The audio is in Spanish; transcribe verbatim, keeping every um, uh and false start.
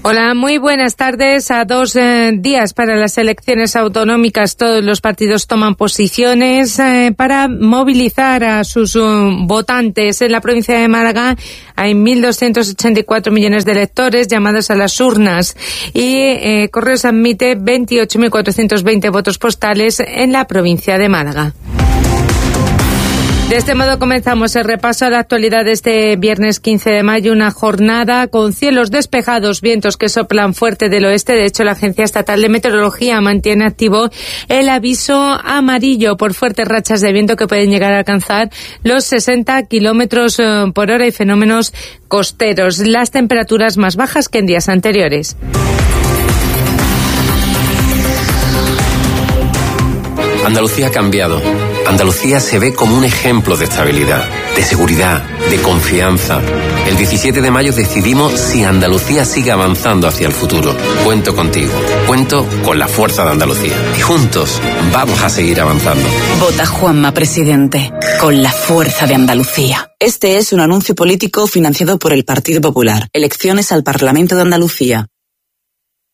Hola, muy buenas tardes. A dos eh, días para las elecciones autonómicas, todos los partidos toman posiciones eh, para movilizar a sus uh, votantes. En la provincia de Málaga hay mil doscientos ochenta y cuatro millones de electores llamados a las urnas y eh, Correos admite veintiocho mil cuatrocientos veinte votos postales en la provincia de Málaga. De este modo comenzamos el repaso a la actualidad de este viernes quince de mayo, una jornada con cielos despejados, vientos que soplan fuerte del oeste. De hecho, la Agencia Estatal de Meteorología mantiene activo el aviso amarillo por fuertes rachas de viento que pueden llegar a alcanzar los sesenta kilómetros por hora y fenómenos costeros. Las temperaturas más bajas que en días anteriores. Andalucía ha cambiado. Andalucía se ve como un ejemplo de estabilidad, de seguridad, de confianza. El diecisiete de mayo decidimos si Andalucía sigue avanzando hacia el futuro. Cuento contigo, cuento con la fuerza de Andalucía. Y juntos vamos a seguir avanzando. Vota Juanma Presidente, con la fuerza de Andalucía. Este es un anuncio político financiado por el Partido Popular. Elecciones al Parlamento de Andalucía.